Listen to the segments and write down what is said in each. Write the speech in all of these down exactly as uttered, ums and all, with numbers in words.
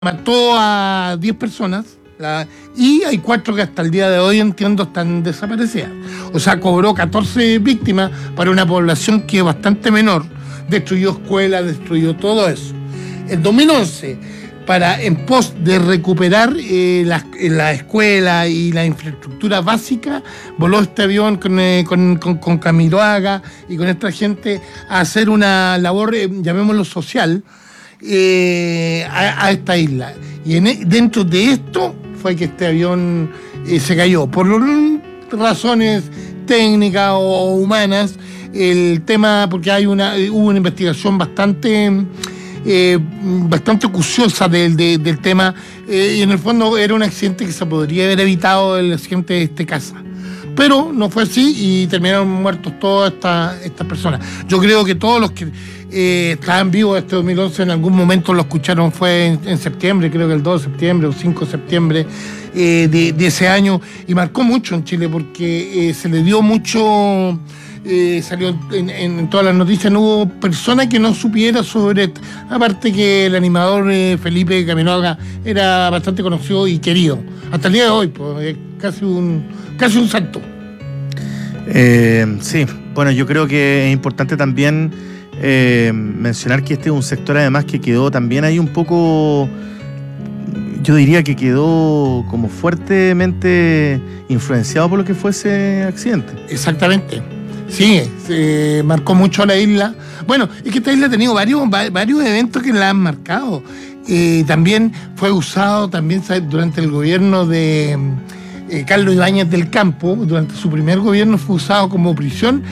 mató a diez personas la, y hay cuatro que hasta el día de hoy, entiendo, están desaparecidas. O sea, cobró catorce víctimas para una población que es bastante menor. Destruyó escuelas, destruyó todo eso. En dos mil once, para, en pos de recuperar eh, la, la escuela y la infraestructura básica, voló este avión con, eh, con, con, con Camiroaga y con esta gente a hacer una labor, eh, llamémoslo social, Eh, a, a esta isla. Y en, dentro de esto fue que este avión eh, se cayó. Por razones técnicas o humanas, el tema, porque hay una, hubo una investigación bastante, eh, bastante acuciosa del, de, del tema, eh, y en el fondo era un accidente que se podría haber evitado, el accidente de este caza. Pero no fue así y terminaron muertos todas estas esta personas. Yo creo que todos los que eh, estaban vivos este dos mil once en algún momento lo escucharon, fue en, en septiembre, creo que el dos de septiembre o cinco de septiembre eh, de, de ese año, y marcó mucho en Chile porque eh, se le dio mucho, eh, salió en, en todas las noticias, no hubo persona que no supiera sobre esto. Aparte que el animador eh, Felipe Camiroaga era bastante conocido y querido. Hasta el día de hoy, pues, es casi un, casi un santo. Eh, sí, bueno, yo creo que es importante también eh, mencionar que este es un sector además que quedó también ahí un poco, yo diría que quedó como fuertemente influenciado por lo que fue ese accidente. Exactamente. Sí, se marcó mucho a la isla. Bueno, es que esta isla ha tenido varios, varios eventos que la han marcado. Eh, también fue usado también durante el gobierno de eh, Carlos Ibáñez del Campo. Durante su primer gobierno fue usado como prisión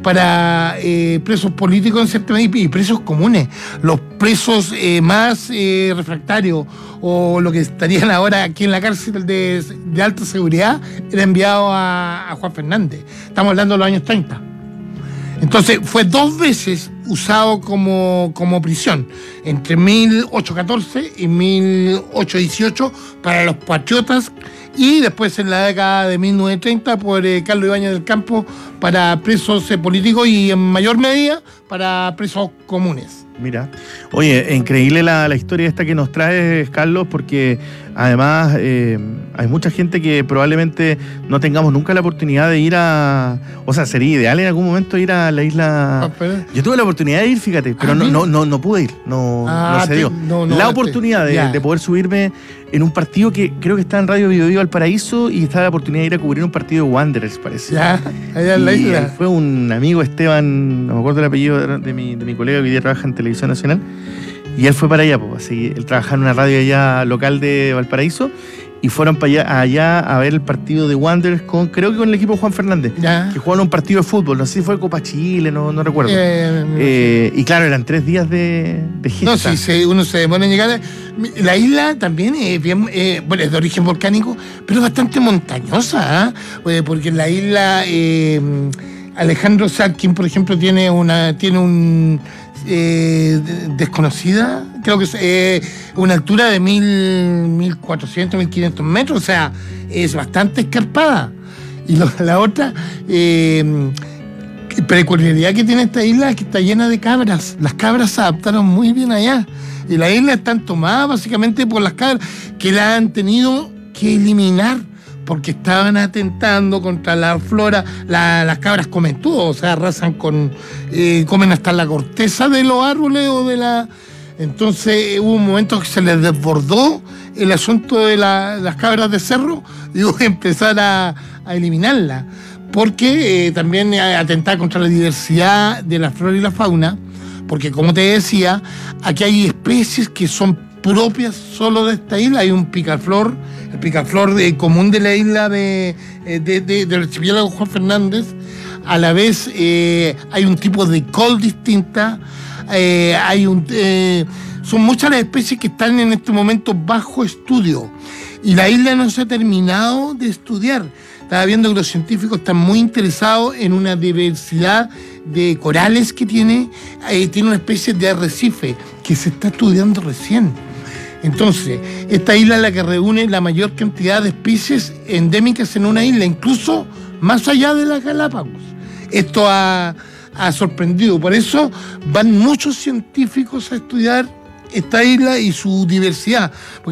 para eh, presos políticos en cierta medida y presos comunes. Los presos eh, más eh, refractarios o lo que estarían ahora aquí en la cárcel de, de alta seguridad era enviado a, a Juan Fernández. Estamos hablando de los años treinta. Entonces fue dos veces usado como, como prisión, entre mil ochocientos catorce y mil ochocientos dieciocho para los patriotas, y después en la década de mil novecientos treinta por eh, Carlos Ibáñez del Campo para presos eh, políticos y en mayor medida para presos comunes. Mira, oye, increíble la, la historia esta que nos traes, Carlos, porque además eh, hay mucha gente que probablemente no tengamos nunca la oportunidad de ir a... O sea, sería ideal en algún momento ir a la isla... Ah, yo tuve la oportunidad de ir, fíjate, pero ah, no, no, no, no pude ir, no, ah, no se dio. Te, no, no, la oportunidad de, de poder subirme en un partido que creo que está en Radio Bio Bio Valparaíso, y está la oportunidad de ir a cubrir un partido de Wanderers, parece. Ya, allá en la isla. Fue un amigo, Esteban, no me acuerdo el apellido de, de, mi, de mi colega que hoy día trabaja en Televisión Nacional, y él fue para allá, pues, así, él trabajaba en una radio allá local de Valparaíso, y fueron para allá, allá a ver el partido de Wanderers con, creo que con el equipo de Juan Fernández, ya, que jugaron un partido de fútbol, no sé si fue Copa Chile, no, no recuerdo. Eh, eh, y claro, eran tres días de, de gesta. No, si se, uno se demora en llegar. La isla también es bien, eh, bueno, es de origen volcánico, pero es bastante montañosa, ¿eh? Porque en la isla eh, Alejandro Salkin, por ejemplo, tiene una, tiene un eh, desconocida, creo que es eh, una altura de mil, mil cuatrocientos, mil quinientos metros, o sea, es bastante escarpada. Y lo, la otra eh, peculiaridad que tiene esta isla es que está llena de cabras. Las cabras se adaptaron muy bien allá. Y la isla está tomada básicamente por las cabras, que la han tenido que eliminar porque estaban atentando contra la flora. La, las cabras comen todo, o sea, arrasan con, eh, comen hasta la corteza de los árboles o de la... Entonces hubo un momento que se les desbordó el asunto de la, las cabras de cerro y hubo que empezar a, a eliminarla, porque eh, también atentar contra la diversidad de la flora y la fauna, porque como te decía, aquí hay especies que son propias solo de esta isla. Hay un picaflor, el picaflor de, común de la isla de, de, de, del archipiélago Juan Fernández. A la vez eh, hay un tipo de col distinta. Eh, hay un, eh, son muchas las especies que están en este momento bajo estudio, y la isla no se ha terminado de estudiar. Estaba viendo que los científicos están muy interesados en una diversidad de corales que tiene, eh, tiene una especie de arrecife que se está estudiando recién. Entonces, esta isla es la que reúne la mayor cantidad de especies endémicas en una isla, incluso más allá de las Galápagos. Esto ha, ha sorprendido, por eso van muchos científicos a estudiar esta isla y su diversidad. Porque